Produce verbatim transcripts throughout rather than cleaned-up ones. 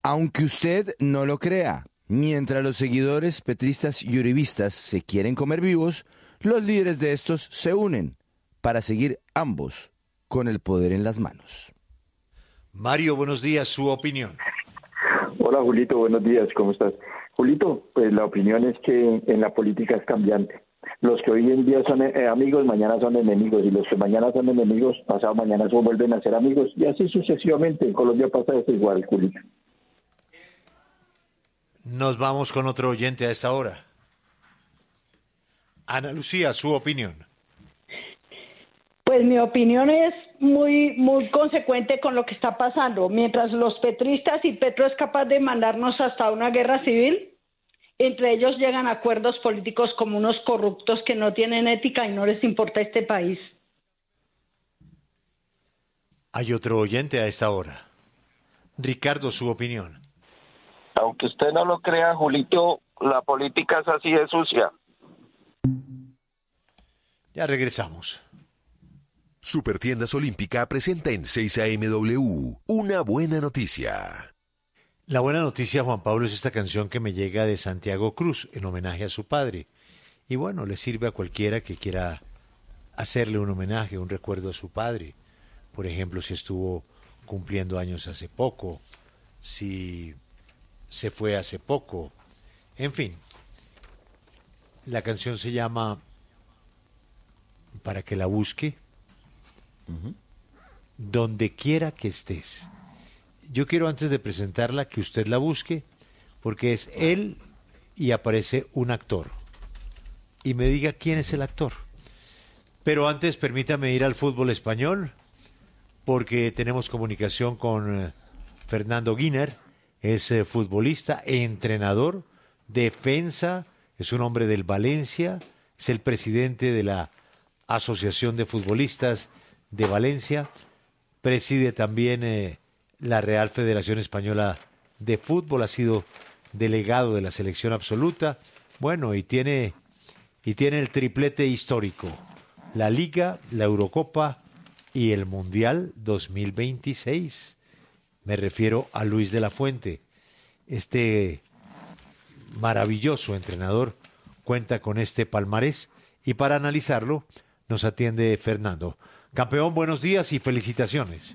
Aunque usted no lo crea, mientras los seguidores petristas y uribistas se quieren comer vivos, los líderes de estos se unen para seguir ambos con el poder en las manos. Mario, buenos días, su opinión. Hola Julito, buenos días, ¿cómo estás? Julito, pues la opinión es que en la política es cambiante. Los que hoy en día son eh, amigos, mañana son enemigos, y los que mañana son enemigos, pasado mañana se vuelven a ser amigos, y así sucesivamente. En Colombia pasa eso igual, Julito. Nos vamos con otro oyente a esta hora. Ana Lucía, su opinión. Pues mi opinión es muy muy consecuente con lo que está pasando. Mientras los petristas y Petro es capaz de mandarnos hasta una guerra civil, entre ellos llegan a acuerdos políticos como unos corruptos que no tienen ética y no les importa este país. Hay otro oyente a esta hora. Ricardo, su opinión. Aunque usted no lo crea, Julito, la política es así de sucia. Ya regresamos. Supertiendas Olímpica presenta en seis A M W una buena noticia. La buena noticia, Juan Pablo, es esta canción que me llega de Santiago Cruz en homenaje a su padre. Y bueno, le sirve a cualquiera que quiera hacerle un homenaje, un recuerdo a su padre. Por ejemplo, si estuvo cumpliendo años hace poco, si se fue hace poco, en fin. La canción se llama Para que la busque, uh-huh. Donde quiera que estés. Yo quiero, antes de presentarla, que usted la busque, porque es él y aparece un actor. Y me diga quién es el actor. Pero antes, permítame ir al fútbol español, porque tenemos comunicación con eh, Fernando Guiner. Es eh, futbolista, entrenador, defensa, es un hombre del Valencia, es el presidente de la Asociación de Futbolistas de Valencia, preside también eh, la Real Federación Española de Fútbol, ha sido delegado de la selección absoluta, bueno, y tiene, y tiene el triplete histórico, la Liga, la Eurocopa y el Mundial dos mil veintiséis. Me refiero a Luis de la Fuente. Este maravilloso entrenador cuenta con este palmarés y para analizarlo nos atiende Fernando. Campeón, buenos días y felicitaciones.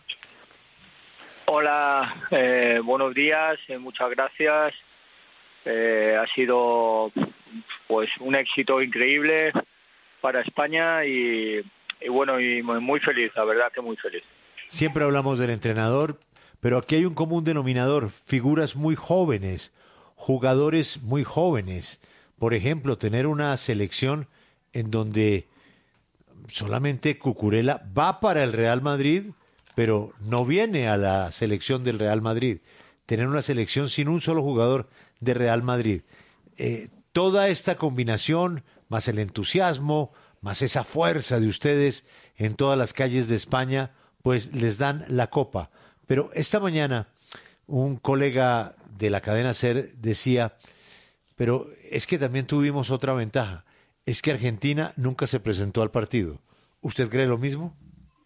Hola, eh, buenos días, eh, muchas gracias. Eh, ha sido pues un éxito increíble para España y, y bueno, y muy feliz, la verdad que muy feliz. Siempre hablamos del entrenador, pero aquí hay un común denominador, figuras muy jóvenes, jugadores muy jóvenes. Por ejemplo, tener una selección en donde solamente Cucurella va para el Real Madrid, pero no viene a la selección del Real Madrid. Tener una selección sin un solo jugador de Real Madrid. Eh, toda esta combinación, más el entusiasmo, más esa fuerza de ustedes en todas las calles de España, pues les dan la copa. Pero esta mañana un colega de la cadena SER decía, pero es que también tuvimos otra ventaja, es que Argentina nunca se presentó al partido. ¿Usted cree lo mismo?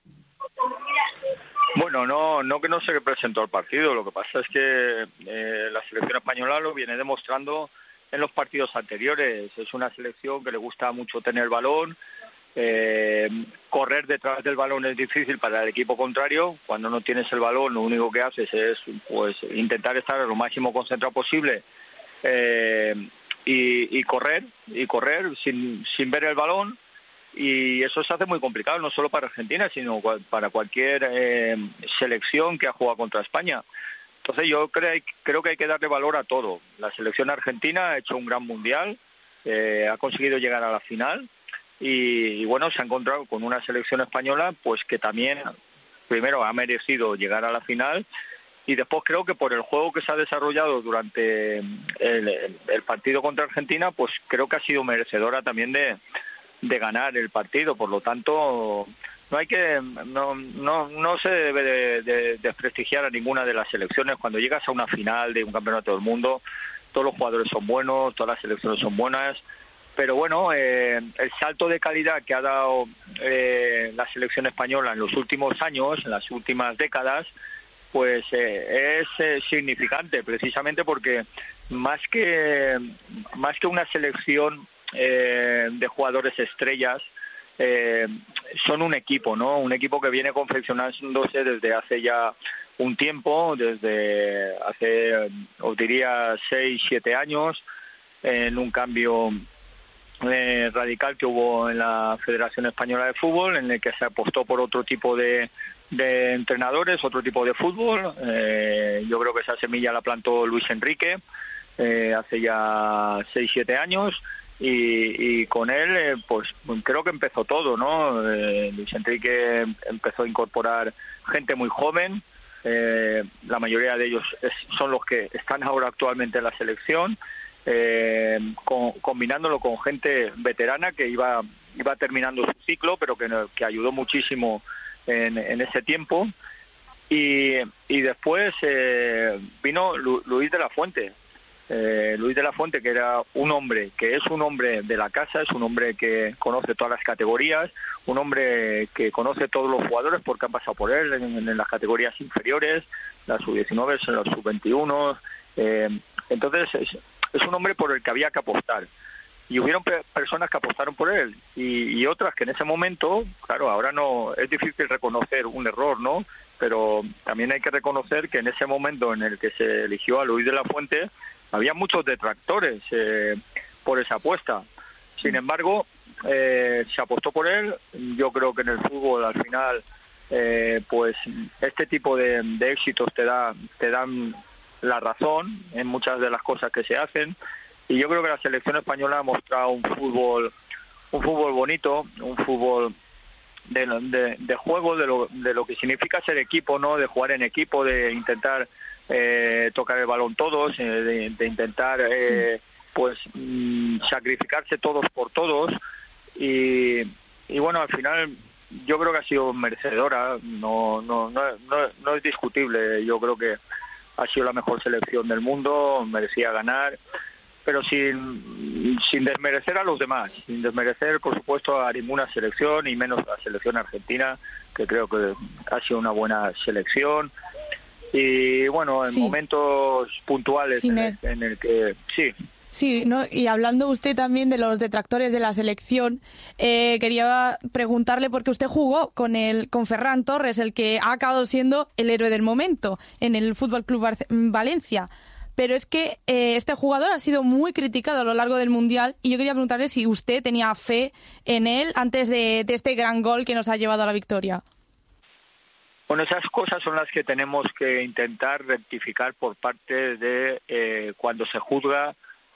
Bueno, no, no que no se presentó al partido, lo que pasa es que eh, la selección española lo viene demostrando en los partidos anteriores. Es una selección que le gusta mucho tener el balón, Eh, correr detrás del balón es difícil para el equipo contrario. Cuando no tienes el balón, lo único que haces es pues intentar estar lo máximo concentrado posible eh, y, y correr y correr sin, sin ver el balón, y eso se hace muy complicado no solo para Argentina sino para cualquier eh, selección que ha jugado contra España. Entonces yo creo, creo que hay que darle valor a todo. La selección argentina ha hecho un gran mundial, eh, ha conseguido llegar a la final. Y, y bueno, se ha encontrado con una selección española pues que también primero ha merecido llegar a la final, y después creo que por el juego que se ha desarrollado durante el, el partido contra Argentina, pues creo que ha sido merecedora también de, de ganar el partido. Por lo tanto, no hay que no no no se debe de, de desprestigiar a ninguna de las selecciones. Cuando llegas a una final de un campeonato del mundo, todos los jugadores son buenos, todas las selecciones son buenas. Pero bueno, eh, el salto de calidad que ha dado eh, la selección española en los últimos años, en las últimas décadas, pues eh, es eh, significante, precisamente porque más que más que una selección eh, de jugadores estrellas, eh, son un equipo, ¿no? Un equipo que viene confeccionándose desde hace ya un tiempo, desde hace, os diría, seis, siete años, en un cambio eh, radical que hubo en la Federación Española de Fútbol, en el que se apostó por otro tipo de, de entrenadores, otro tipo de fútbol. Eh, yo creo que esa semilla la plantó Luis Enrique eh, hace ya seis, siete años. Y, y con él, eh, pues creo que empezó todo, ¿no? Eh, Luis Enrique empezó a incorporar gente muy joven, eh, la mayoría de ellos es, son los que están ahora actualmente en la selección, eh, con, combinándolo con gente veterana que iba iba terminando su ciclo, pero que, que ayudó muchísimo en, en ese tiempo. Y, y después eh, vino Lu, Luis de la Fuente. Eh, Luis de la Fuente, que era un hombre, que es un hombre de la casa, es un hombre que conoce todas las categorías, un hombre que conoce todos los jugadores porque han pasado por él en, en las categorías inferiores, las sub diecinueve, en los sub veintiuno. Eh, entonces, es, es un hombre por el que había que apostar. Y hubieron pe personas que apostaron por él y, y otras que en ese momento, claro, ahora no es difícil reconocer un error, ¿no? Pero también hay que reconocer que en ese momento en el que se eligió a Luis de la Fuente, había muchos detractores eh, por esa apuesta. Sin embargo, eh, se apostó por él. Yo creo que en el fútbol, al final, eh, pues este tipo de, de éxitos te da te dan la razón en muchas de las cosas que se hacen. Y yo creo que la selección española ha mostrado un fútbol, un fútbol bonito, un fútbol de, de, de juego, de lo, de lo que significa ser equipo, ¿no? De jugar en equipo, de intentar Eh, tocar el balón todos, eh, de, de intentar eh, sí. pues mm, sacrificarse todos por todos y, y bueno, al final yo creo que ha sido merecedora, no, no, no, no, no es discutible. Yo creo que ha sido la mejor selección del mundo, merecía ganar, pero sin, sin desmerecer a los demás, sin desmerecer por supuesto a ninguna selección y menos a la selección argentina, que creo que ha sido una buena selección. Y bueno, en sí. momentos puntuales en el, en el que sí. Sí, ¿no? Y hablando usted también de los detractores de la selección, eh, quería preguntarle, porque usted jugó con el con Ferran Torres, el que ha acabado siendo el héroe del momento en el Fútbol Club Valencia. Pero es que eh, este jugador ha sido muy criticado a lo largo del Mundial y yo quería preguntarle si usted tenía fe en él antes de, de este gran gol que nos ha llevado a la victoria. Bueno, esas cosas son las que tenemos que intentar rectificar por parte de eh, cuando se juzga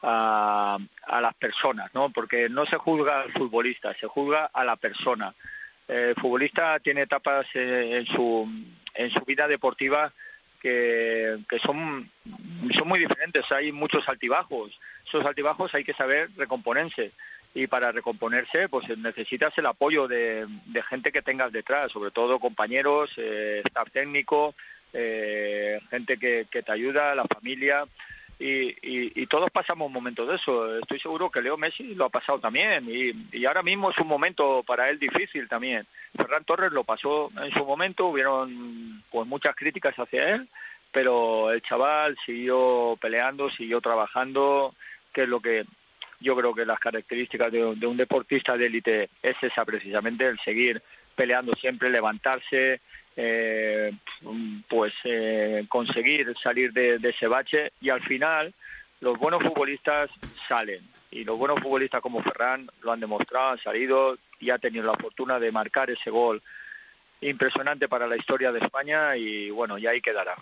a, a las personas, ¿no? Porque no se juzga al futbolista, se juzga a la persona. El futbolista tiene etapas eh, en su en su vida deportiva que, que son, son muy diferentes. Hay muchos altibajos. Esos altibajos hay que saber recomponerse. Y para recomponerse, pues necesitas el apoyo de, de gente que tengas detrás, sobre todo compañeros, eh, staff técnico, eh, gente que, que te ayuda, la familia, y, y, y todos pasamos momentos de eso. Estoy seguro que Leo Messi lo ha pasado también, y, y ahora mismo es un momento para él difícil también. Ferran Torres lo pasó en su momento, hubieron pues muchas críticas hacia él, pero el chaval siguió peleando, siguió trabajando, que es lo que... Yo creo que las características de, de un deportista de élite es esa precisamente, el seguir peleando siempre, levantarse, eh, pues eh, conseguir salir de, de ese bache, y al final los buenos futbolistas salen, y los buenos futbolistas como Ferran lo han demostrado, han salido y ha tenido la fortuna de marcar ese gol impresionante para la historia de España, y bueno, ya ahí quedará.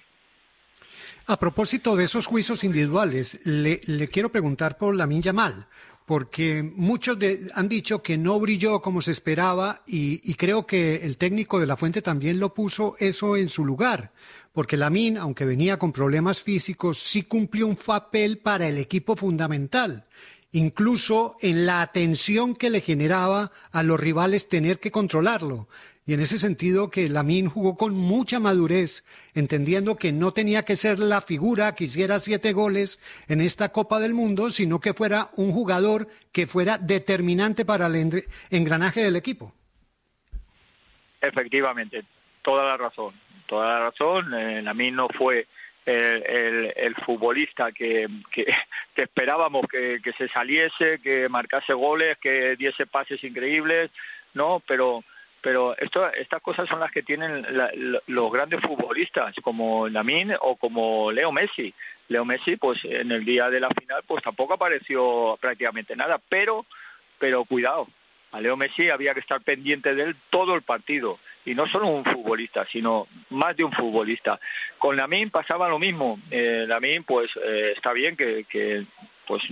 A propósito de esos juicios individuales, le, le quiero preguntar por Lamine Yamal, porque muchos de, han dicho que no brilló como se esperaba y, y creo que el técnico de la Fuente también lo puso eso en su lugar, porque Lamine, aunque venía con problemas físicos, sí cumplió un papel para el equipo fundamental, incluso en la atención que le generaba a los rivales tener que controlarlo. Y en ese sentido que Lamine jugó con mucha madurez, entendiendo que no tenía que ser la figura que hiciera siete goles en esta Copa del Mundo, sino que fuera un jugador que fuera determinante para el engranaje del equipo. Efectivamente, toda la razón, toda la razón. Eh, Lamine no fue el, el, el futbolista que, que, que esperábamos que, que se saliese, que marcase goles, que diese pases increíbles, ¿no? Pero pero esto, estas cosas son las que tienen la, los grandes futbolistas, como Lamine o como Leo Messi. Leo Messi, pues en el día de la final, pues tampoco apareció prácticamente nada, pero pero cuidado, a Leo Messi había que estar pendiente de él todo el partido, y no solo un futbolista, sino más de un futbolista. Con Lamine pasaba lo mismo. Eh, Lamine, pues eh, está bien que, que pues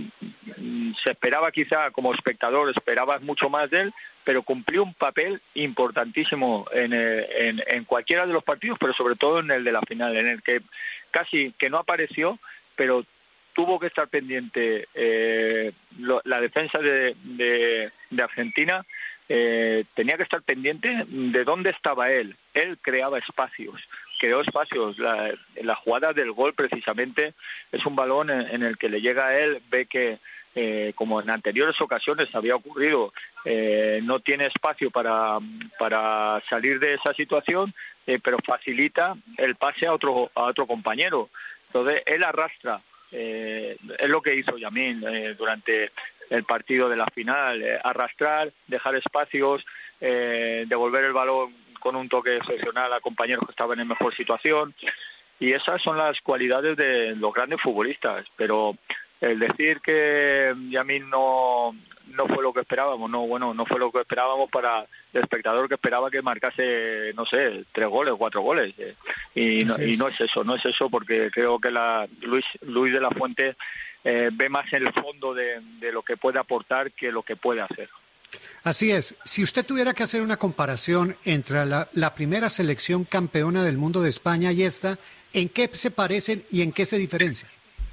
se esperaba, quizá como espectador esperabas mucho más de él, pero cumplió un papel importantísimo en, en, en cualquiera de los partidos, pero sobre todo en el de la final, en el que casi que no apareció, pero tuvo que estar pendiente eh, lo, la defensa de, de, de Argentina. Eh, tenía que estar pendiente de dónde estaba él. Él creaba espacios, creó espacios. La, la jugada del gol, precisamente, es un balón en, en el que le llega a él, ve que, eh, como en anteriores ocasiones había ocurrido, eh, no tiene espacio para, para salir de esa situación, eh, pero facilita el pase a otro, a otro compañero. Entonces, él arrastra. Eh, es lo que hizo Lamine eh, durante el partido de la final, eh, arrastrar, dejar espacios, eh, devolver el balón con un toque excepcional a compañeros que estaban en mejor situación, y esas son las cualidades de los grandes futbolistas. Pero el decir que Lamine no no fue lo que esperábamos, no, bueno, no fue lo que esperábamos para el espectador, que esperaba que marcase, no sé, tres goles, cuatro goles, eh, y, no, y no es eso, no es eso, porque creo que la Luis Luis de la Fuente eh, ve más en el fondo de, de lo que puede aportar que lo que puede hacer. Así es. Si usted tuviera que hacer una comparación entre la, la primera selección campeona del mundo de España y esta, ¿en qué se parecen y en qué se diferencian?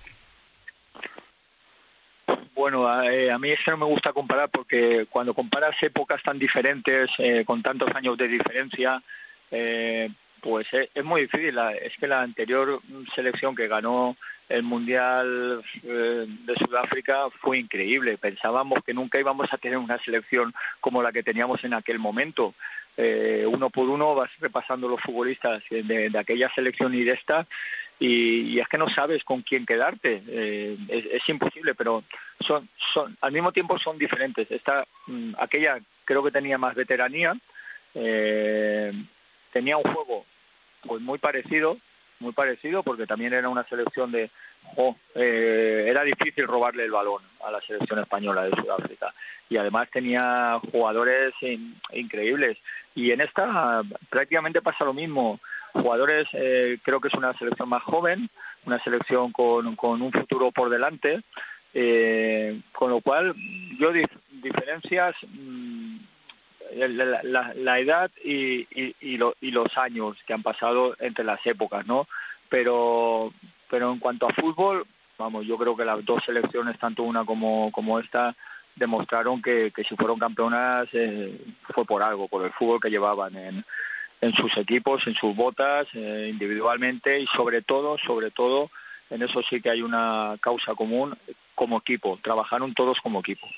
Bueno, a, eh, a mí es que no me gusta comparar, porque cuando comparas épocas tan diferentes, eh, con tantos años de diferencia, eh, pues es, es muy difícil. La, es que la anterior selección que ganó el Mundial eh, de Sudáfrica fue increíble. Pensábamos que nunca íbamos a tener una selección como la que teníamos en aquel momento. Eh, uno por uno vas repasando los futbolistas de, de aquella selección y de esta, y, y es que no sabes con quién quedarte. Eh, es, es imposible, pero son, son al mismo tiempo son diferentes. Esta, mm, aquella creo que tenía más veteranía, eh, tenía un juego pues muy parecido, muy parecido, porque también era una selección de oh, eh, era difícil robarle el balón a la selección española de Sudáfrica, y además tenía jugadores in, increíbles, y en esta prácticamente pasa lo mismo. Jugadores, eh, creo que es una selección más joven, una selección con, con un futuro por delante, eh, con lo cual yo dif, diferencias mmm, La, la, la edad y, y, y, lo, y los años que han pasado entre las épocas, ¿no? Pero pero en cuanto a fútbol, vamos, yo creo que las dos selecciones, tanto una como, como esta, demostraron que, que si fueron campeonas eh, fue por algo, por el fútbol que llevaban en, en sus equipos, en sus botas, eh, individualmente, y sobre todo, sobre todo, en eso sí que hay una causa común, como equipo, trabajaron todos como equipo.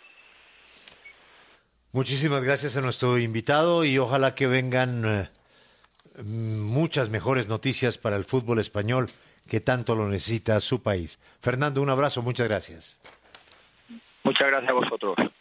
Muchísimas gracias a nuestro invitado, y ojalá que vengan eh, muchas mejores noticias para el fútbol español, que tanto lo necesita su país. Fernando, un abrazo, muchas gracias. Muchas gracias a vosotros.